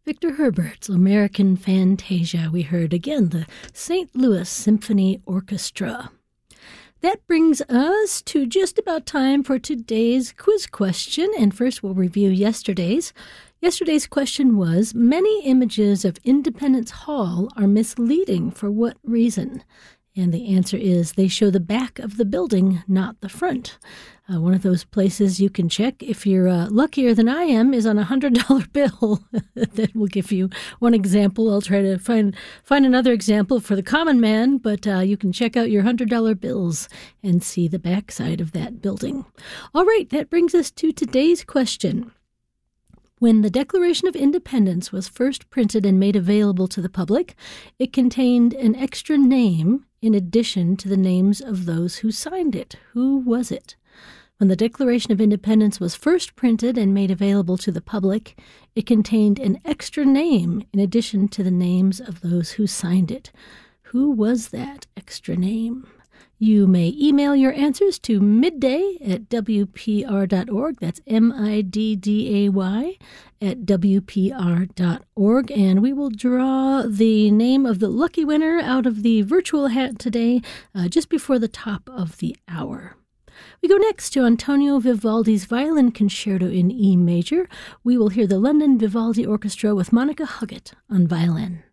Victor Herbert's American Fantasia. We heard again the St. Louis Symphony Orchestra. That brings us to just about time for today's quiz question. And first we'll review yesterday's. Yesterday's question was, many images of Independence Hall are misleading. For what reason? And the answer is they show the back of the building, not the front. One of those places you can check, if you're luckier than I am, is on a $100 bill. That will give you one example. I'll try to find another example for the common man, but you can check out your $100 bills and see the backside of that building. All right, that brings us to today's question. When the Declaration of Independence was first printed and made available to the public, it contained an extra name in addition to the names of those who signed it. Who was it? When the Declaration of Independence was first printed and made available to the public, it contained an extra name in addition to the names of those who signed it. Who was that extra name? You may email your answers to midday@wpr.org. That's midday @wpr.org. And we will draw the name of the lucky winner out of the virtual hat today, just before the top of the hour. We go next to Antonio Vivaldi's Violin Concerto in E major. We will hear the London Vivaldi Orchestra with Monica Huggett on violin.